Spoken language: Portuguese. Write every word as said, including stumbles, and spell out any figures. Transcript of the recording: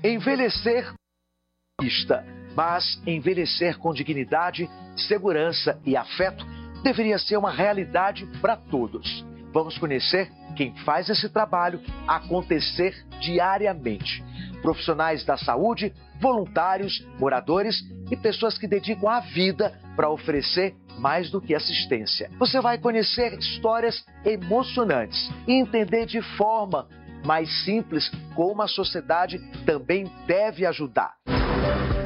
Envelhecer vista, mas envelhecer com dignidade, segurança e afeto deveria ser uma realidade para todos. Vamos conhecer quem faz esse trabalho acontecer diariamente. Profissionais da saúde, voluntários, moradores e pessoas que dedicam a vida para oferecer mais do que assistência. Você vai conhecer histórias emocionantes e entender de forma mais simples como a sociedade também deve ajudar.